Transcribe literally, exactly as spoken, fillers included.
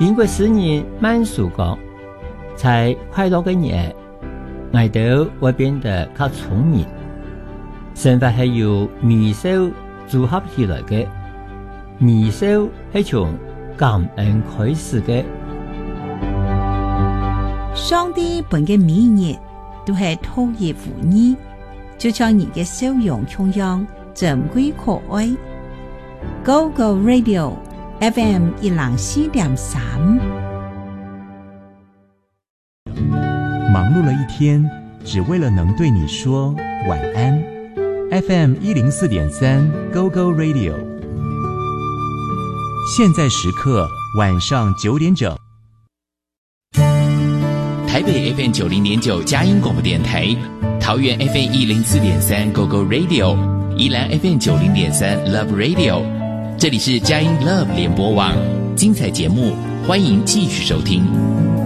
英國詩人曼殊講，在快樂嘅日，我哋會變得較聰明。生活係由微笑組合起來嘅，微笑係從感恩開始嘅。 上帝本嘅每日都係托葉護你，就像你嘅笑容同樣珍貴可愛。Go Go Radio F M 一零四點三。 忙碌了一天，只為了能對你說晚安。F M 一零四點三 Go Go Radio， 現在時刻晚上九點整。 台北 F M 九零點九佳音廣播電台，桃園 F M 一零四點三 Go Go Radio， 宜蘭 F M 九零點三 Love Radio， 這裡是佳音 Love 聯播網，精彩節目歡迎繼續收聽。